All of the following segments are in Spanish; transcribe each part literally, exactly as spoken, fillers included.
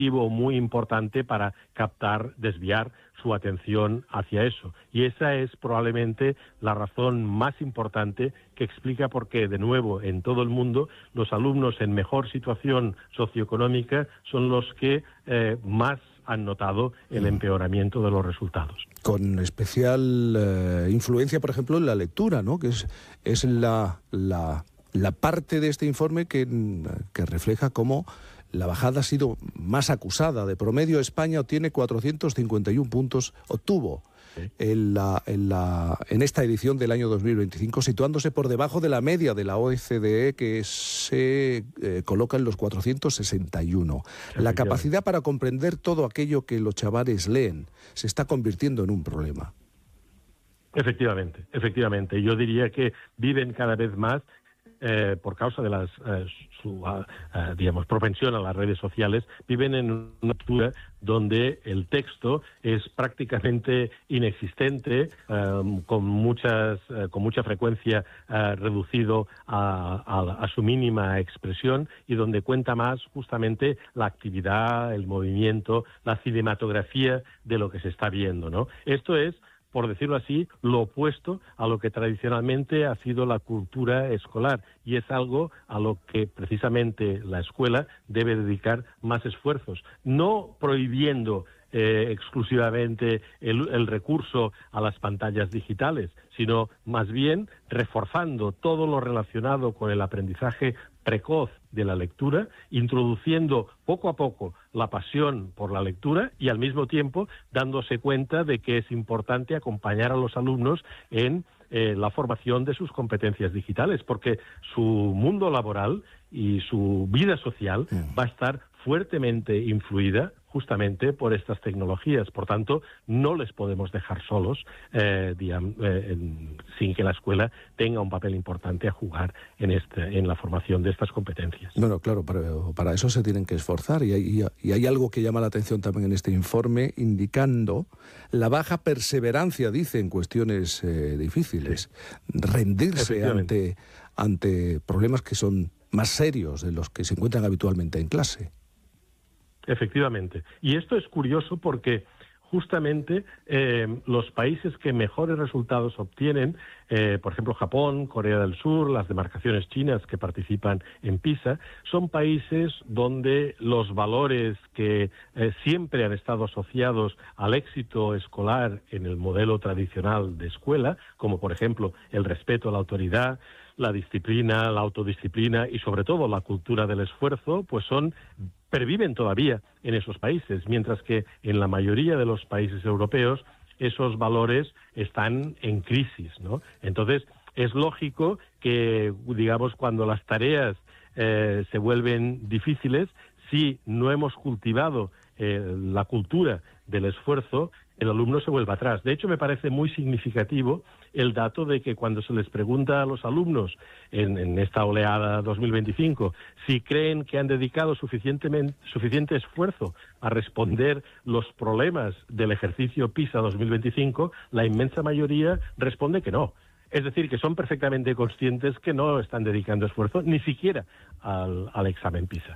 muy importante para captar, desviar su atención hacia eso. Y esa es probablemente la razón más importante que explica por qué, de nuevo, en todo el mundo, los alumnos en mejor situación socioeconómica son los que eh, más han notado el empeoramiento de los resultados. Con especial eh, influencia, por ejemplo, en la lectura, ¿no? Que es, es la, la, la parte de este informe que, que refleja cómo la bajada ha sido más acusada. De promedio, España obtiene cuatrocientos cincuenta y uno puntos, obtuvo sí. en, la, en, la, en esta edición del año dos mil veinticinco, situándose por debajo de la media de la O E C D E, que se eh, coloca en los cuatrocientos sesenta y uno. La capacidad para comprender todo aquello que los chavales leen se está convirtiendo en un problema. Efectivamente, efectivamente. Yo diría que viven cada vez más Eh, por causa de las, eh, su, uh, uh, digamos, propensión a las redes sociales, viven en una cultura donde el texto es prácticamente inexistente, um, con muchas, uh, con mucha frecuencia uh, reducido a, a, a su mínima expresión, y donde cuenta más justamente la actividad, el movimiento, la cinematografía de lo que se está viendo, ¿no? Esto es, por decirlo así, lo opuesto a lo que tradicionalmente ha sido la cultura escolar, y es algo a lo que precisamente la escuela debe dedicar más esfuerzos, no prohibiendo eh, exclusivamente el, el recurso a las pantallas digitales, sino más bien reforzando todo lo relacionado con el aprendizaje precoz de la lectura, introduciendo poco a poco la pasión por la lectura y al mismo tiempo dándose cuenta de que es importante acompañar a los alumnos en eh, la formación de sus competencias digitales, porque su mundo laboral y su vida social va a estar fuertemente influida justamente por estas tecnologías. Por tanto, no les podemos dejar solos eh, digamos, eh, en, sin que la escuela tenga un papel importante a jugar en, este, en la formación de estas competencias. Bueno, claro, pero para eso se tienen que esforzar, y hay, y hay algo que llama la atención también en este informe, indicando la baja perseverancia, dice, en cuestiones eh, difíciles, sí. rendirse ante, ante problemas que son más serios de los que se encuentran habitualmente en clase. Efectivamente. Y esto es curioso porque justamente eh, los países que mejores resultados obtienen, eh, por ejemplo Japón, Corea del Sur, las demarcaciones chinas que participan en PISA, son países donde los valores que eh, siempre han estado asociados al éxito escolar en el modelo tradicional de escuela, como por ejemplo el respeto a la autoridad, la disciplina, la autodisciplina y sobre todo la cultura del esfuerzo, pues son perviven todavía en esos países, mientras que en la mayoría de los países europeos esos valores están en crisis, ¿no? Entonces, es lógico que, digamos, cuando las tareas eh, se vuelven difíciles, si no hemos cultivado eh, la cultura del esfuerzo, el alumno se vuelve atrás. De hecho, me parece muy significativo el dato de que cuando se les pregunta a los alumnos en, en esta oleada dos mil veinticinco si creen que han dedicado suficientemente, suficiente esfuerzo a responder los problemas del ejercicio PISA dos mil veinticinco, la inmensa mayoría responde que no. Es decir, que son perfectamente conscientes que no están dedicando esfuerzo ni siquiera al, al examen PISA.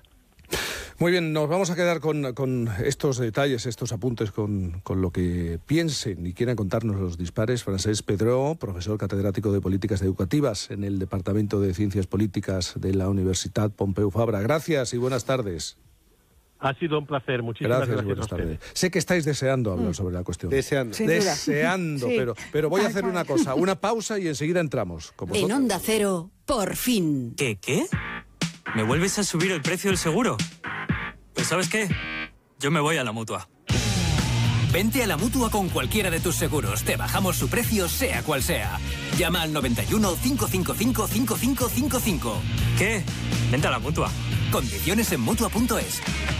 Muy bien, nos vamos a quedar con, con estos detalles, estos apuntes, con, con lo que piensen y quieran contarnos los dispares. Francesc Pedró, profesor catedrático de Políticas Educativas en el Departamento de Ciencias Políticas de la Universidad Pompeu Fabra. Gracias y buenas tardes. Ha sido un placer, muchísimas gracias. Gracias, buenas tardes. Sé que estáis deseando hablar mm. sobre la cuestión. Deseando. Sin deseando, sí. pero, pero voy a hacer una cosa, una pausa y enseguida entramos. En Onda Cero, por fin. ¿Qué, qué? ¿Me vuelves a subir el precio del seguro? Pues ¿sabes qué? Yo me voy a la Mutua. Vente a la Mutua con cualquiera de tus seguros. Te bajamos su precio, sea cual sea. Llama al noventa y uno, cinco cinco cinco, cinco cinco cinco cinco. ¿Qué? Vente a la Mutua. Condiciones en Mutua punto es.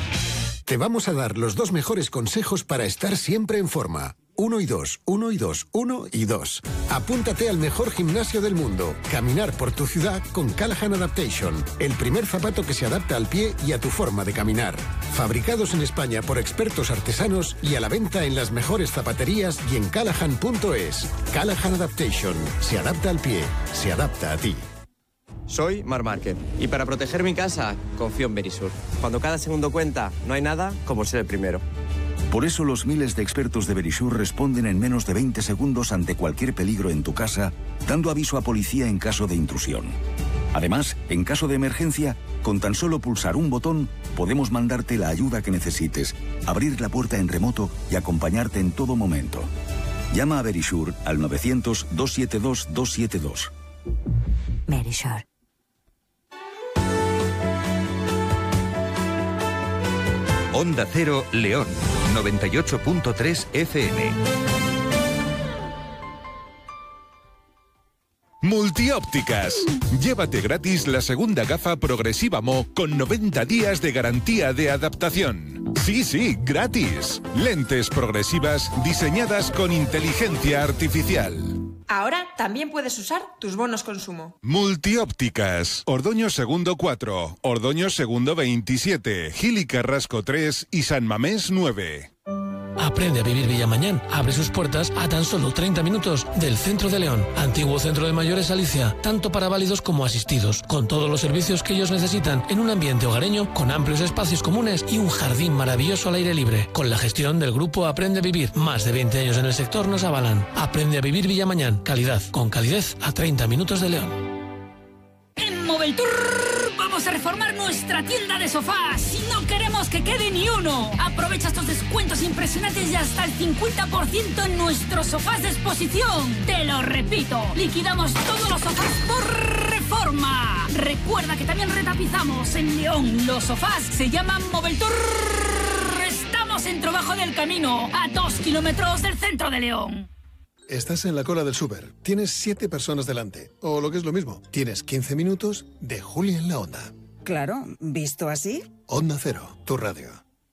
Te vamos a dar los dos mejores consejos para estar siempre en forma. Uno y dos, uno y dos, uno y dos. Apúntate al mejor gimnasio del mundo. Caminar por tu ciudad con Callahan Adaptation. El primer zapato que se adapta al pie y a tu forma de caminar. Fabricados en España por expertos artesanos y a la venta en las mejores zapaterías y en Callahan punto es. Callahan Adaptation. Se adapta al pie. Se adapta a ti. Soy Mar Márquez y para proteger mi casa confío en Verisur. Cuando cada segundo cuenta, no hay nada como ser el primero. Por eso los miles de expertos de Verisur responden en menos de veinte segundos ante cualquier peligro en tu casa, dando aviso a policía en caso de intrusión. Además, en caso de emergencia, con tan solo pulsar un botón, podemos mandarte la ayuda que necesites, abrir la puerta en remoto y acompañarte en todo momento. Llama a Verisur al novecientos, doscientos setenta y dos, doscientos setenta y dos. Verisur. Onda Cero, León, noventa y ocho punto tres F M. Multiópticas. Llévate gratis la segunda gafa Progresiva Mo con noventa días de garantía de adaptación. Sí, sí, gratis. Lentes progresivas diseñadas con inteligencia artificial. Ahora también puedes usar tus bonos consumo. Multiópticas. Ordoño Segundo cuatro, Ordoño Segundo veintisiete, Gil y Carrasco tres y San Mamés nueve. Aprende a vivir Villamañán. Abre sus puertas a tan solo treinta minutos del centro de León. Antiguo centro de mayores Alicia, tanto para válidos como asistidos, con todos los servicios que ellos necesitan en un ambiente hogareño, con amplios espacios comunes y un jardín maravilloso al aire libre. Con la gestión del grupo Aprende a Vivir, más de veinte años en el sector nos avalan. Aprende a vivir Villamañán. Calidad, con calidez a treinta minutos de León. En Moveltour vamos a reformar nuestra tienda de sofás y no queremos que quede ni uno. Aprovecha estos descuentos impresionantes de hasta el cincuenta por ciento en nuestros sofás de exposición. Te lo repito, liquidamos todos los sofás por reforma. Recuerda que también retapizamos en León. Los sofás se llaman Moveltour. Estamos en Trabajo del Camino, a dos kilómetros del centro de León. Estás en la cola del súper, tienes siete personas delante, o lo que es lo mismo, tienes quince minutos de Julia en la Onda. Claro, ¿visto así? Onda Cero, tu radio.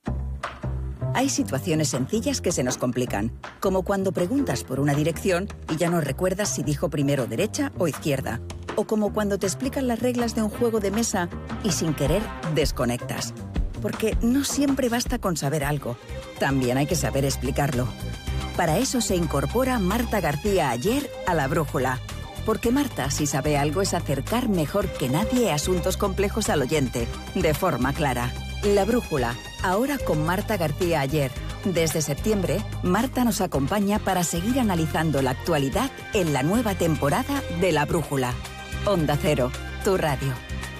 Hay situaciones sencillas que se nos complican, como cuando preguntas por una dirección y ya no recuerdas si dijo primero derecha o izquierda, o como cuando te explican las reglas de un juego de mesa y sin querer desconectas. Porque no siempre basta con saber algo, también hay que saber explicarlo. Para eso se incorpora Marta García Ayer a La Brújula. Porque Marta, si sabe algo, es acercar mejor que nadie asuntos complejos al oyente, de forma clara. La Brújula, ahora con Marta García Ayer. Desde septiembre, Marta nos acompaña para seguir analizando la actualidad en la nueva temporada de La Brújula. Onda Cero, tu radio.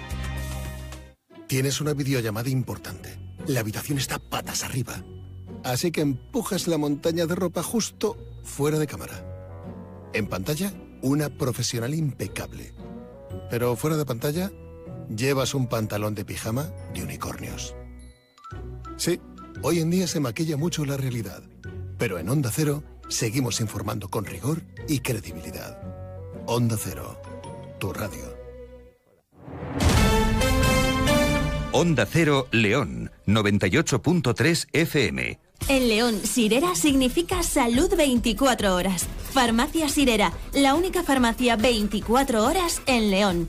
Tienes una videollamada importante. La habitación está patas arriba. Así que empujas la montaña de ropa justo fuera de cámara. En pantalla, una profesional impecable. Pero fuera de pantalla, llevas un pantalón de pijama de unicornios. Sí, hoy en día se maquilla mucho la realidad. Pero en Onda Cero, seguimos informando con rigor y credibilidad. Onda Cero, tu radio. Onda Cero, León, noventa y ocho punto tres F M. En León, Sirera significa salud veinticuatro horas. Farmacia Sirera, la única farmacia veinticuatro horas en León.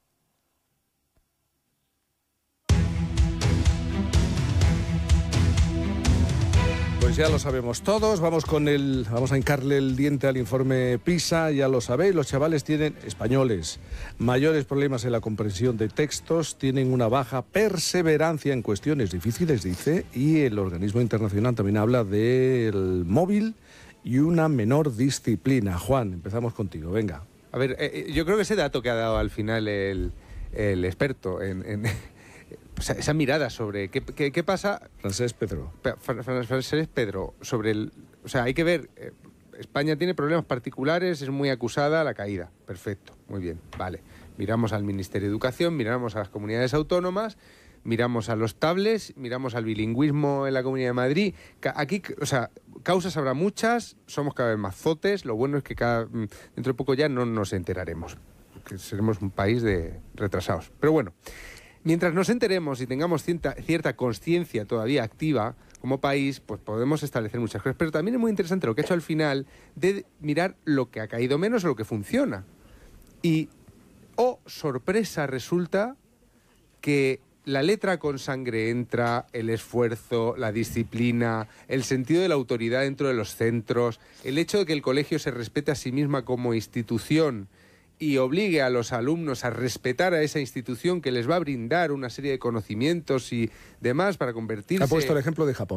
Pues ya lo sabemos todos, vamos con el, vamos a hincarle el diente al informe PISA, ya lo sabéis, los chavales tienen, españoles, mayores problemas en la comprensión de textos, tienen una baja perseverancia en cuestiones difíciles, dice, y el organismo internacional también habla del móvil y una menor disciplina. Juan, empezamos contigo, venga. A ver, eh, yo creo que ese dato que ha dado al final el, el experto en... en... O sea, esa mirada sobre qué, qué, qué pasa... Francés Pedro. Francés Pedro, sobre el... O sea, hay que ver... Eh, España tiene problemas particulares, es muy acusada la caída. Perfecto, muy bien, vale. Miramos al Ministerio de Educación, miramos a las comunidades autónomas, miramos a los tablets, miramos al bilingüismo en la Comunidad de Madrid. Aquí, o sea, causas habrá muchas, somos cada vez más zotes, lo bueno es que cada, dentro de poco ya no nos enteraremos, porque seremos un país de retrasados. Pero bueno... Mientras nos enteremos y tengamos cierta, cierta conciencia todavía activa como país, pues podemos establecer muchas cosas. Pero también es muy interesante lo que ha hecho al final de mirar lo que ha caído menos o lo que funciona. Y, oh, sorpresa, resulta que la letra con sangre entra, el esfuerzo, la disciplina, el sentido de la autoridad dentro de los centros, el hecho de que el colegio se respete a sí misma como institución y obligue a los alumnos a respetar a esa institución que les va a brindar una serie de conocimientos y demás para convertirse... Ha puesto el ejemplo de Japón.